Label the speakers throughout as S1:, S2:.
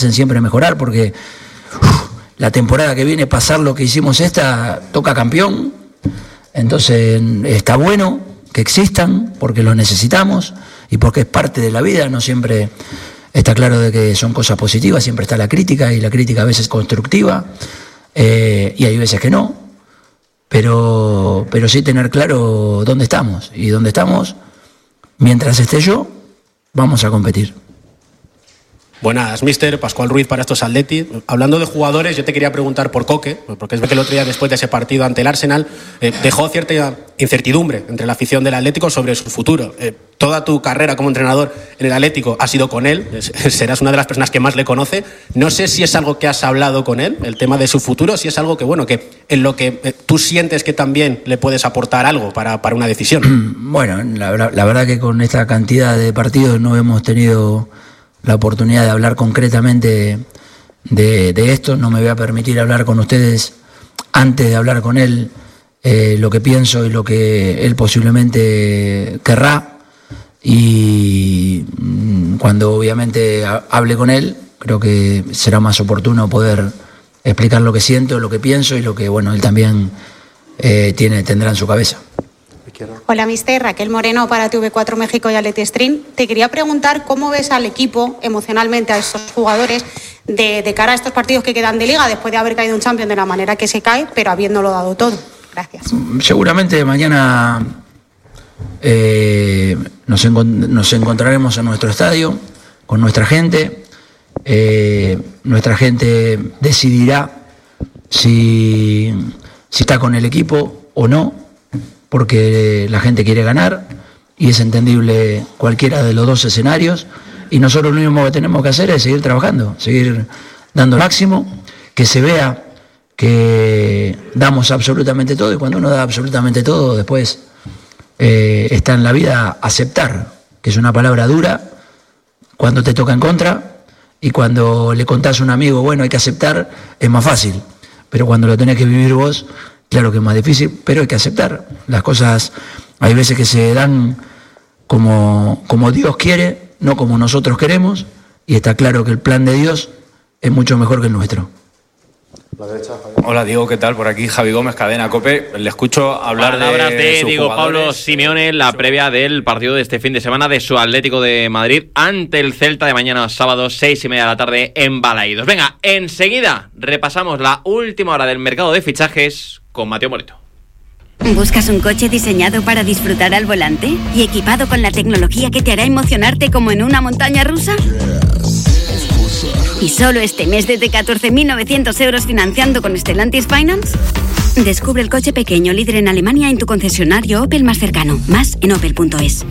S1: hacen siempre mejorar, porque la temporada que viene, pasar lo que hicimos toca campeón. Entonces está bueno que existan, porque los necesitamos y porque es parte de la vida. No siempre está claro de que son cosas positivas, siempre está la crítica, y la crítica a veces constructiva, y hay veces que no, pero sí tener claro dónde estamos, y dónde estamos, mientras esté yo, vamos a competir.
S2: Buenas, mister. Pascual Ruiz para estos Athletic. Hablando de jugadores, yo te quería preguntar por Coque, porque es que el otro día, después de ese partido ante el Arsenal, dejó cierta incertidumbre entre la afición del Atlético sobre su futuro. Toda tu carrera como entrenador en el Atlético ha sido con él, serás una de las personas que más le conoce. No sé si es algo que has hablado con él, el tema de su futuro, si es algo que, bueno, que en lo que tú sientes que también le puedes aportar algo para una decisión.
S1: Bueno, la verdad que con esta cantidad de partidos no hemos tenido la oportunidad de hablar concretamente de esto. No me voy a permitir hablar con ustedes antes de hablar con él lo que pienso y lo que él posiblemente querrá, y cuando obviamente hable con él, creo que será más oportuno poder explicar lo que siento, lo que pienso y lo que, bueno, él también tendrá en su cabeza.
S3: Hola, mister. Raquel Moreno para TV4 México y Athletic Stream. Te quería preguntar cómo ves al equipo emocionalmente, a esos jugadores, de cara a estos partidos que quedan de Liga, después de haber caído un Champions de la manera que se cae, pero habiéndolo dado todo. Gracias. Seguramente mañana nos encontraremos en nuestro estadio con nuestra gente. Nuestra gente decidirá si está con el equipo o no, porque la gente quiere ganar y es entendible cualquiera de los dos escenarios, y nosotros lo único que tenemos que hacer es seguir trabajando, seguir dando el máximo, que se vea que damos absolutamente todo, y cuando uno da absolutamente todo, después está en la vida aceptar, que es una palabra dura cuando te toca en contra, y cuando le contás a un amigo, bueno, hay que aceptar, es más fácil, pero cuando lo tenés que vivir vos, claro que es más difícil, pero hay que aceptar. Las cosas hay veces que se dan como Dios quiere, no como nosotros queremos, y está claro que el plan de Dios es mucho mejor que el nuestro.
S4: Hola Diego, ¿qué tal? Por aquí Javi Gómez, Cadena COPE. Le escucho hablar
S5: palabras de Diego
S4: jugadores.
S5: Pablo Simeone, la previa del partido de este fin de semana de su Atlético de Madrid ante el Celta de mañana sábado 6:30 de la tarde en Balaídos. Venga, enseguida repasamos la última hora del mercado de fichajes con Mateo Moreto.
S6: ¿Buscas un coche diseñado para disfrutar al volante y equipado con la tecnología que te hará emocionarte como en una montaña rusa? ¿Y solo este mes desde 14.900 euros financiando con Stellantis Finance? Descubre el coche pequeño líder en Alemania en tu concesionario Opel más cercano. Más en opel.es.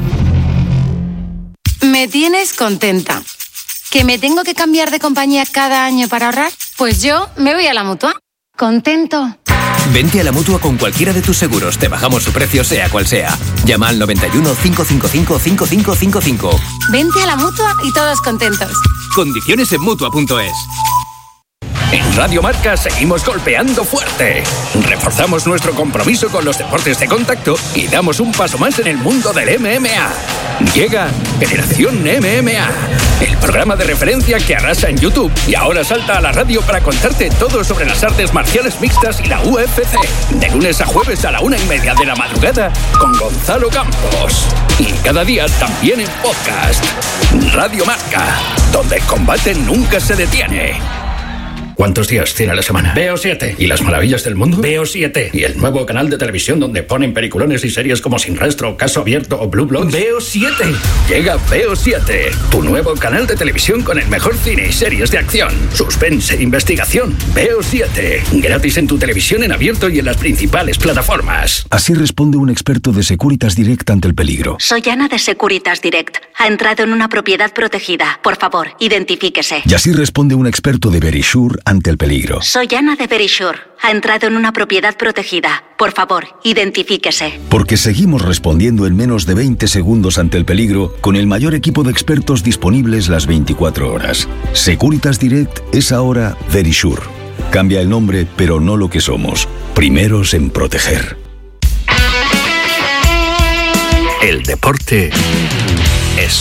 S7: Me tienes contenta. ¿Que me tengo que cambiar de compañía cada año para ahorrar? Pues yo me voy a la Mutua. ¿Contento?
S8: Vente a la Mutua con cualquiera de tus seguros. Te bajamos su precio sea cual sea. Llama al 91 555 5555.
S7: Vente a la Mutua y todos contentos.
S8: Condiciones en Mutua.es.
S9: En Radio Marca seguimos golpeando fuerte. Reforzamos nuestro compromiso con los deportes de contacto y damos un paso más en el mundo del MMA. Llega Generación MMA, el programa de referencia que arrasa en YouTube y ahora salta a la radio para contarte todo sobre las artes marciales mixtas y la UFC. De lunes a jueves a la 1:30 de la madrugada con Gonzalo Campos. Y cada día también en podcast. Radio Marca, donde el combate nunca se detiene. ¿Cuántos días tiene la semana? Veo 7. ¿Y las maravillas del mundo? Veo 7. ¿Y el nuevo canal de televisión donde ponen peliculones y series como Sin Rastro, Caso Abierto o Blue Bloods? Veo 7. Llega Veo 7, tu nuevo canal de televisión con el mejor cine y series de acción, suspense e investigación. Veo 7. Gratis en tu televisión en abierto y en las principales plataformas.
S10: Así responde un experto de Securitas Direct ante el peligro.
S6: Soy Ana de Securitas Direct. Ha entrado en una propiedad protegida. Por favor, identifíquese.
S10: Y así responde un experto de Verisure ante el peligro.
S6: Soy Ana de Verisure. Ha entrado en una propiedad protegida. Por favor, identifíquese.
S10: Porque seguimos respondiendo en menos de 20 segundos ante el peligro con el mayor equipo de expertos disponibles las 24 horas. Securitas Direct es ahora Verisure. Cambia el nombre, pero no lo que somos. Primeros en proteger.
S9: El deporte es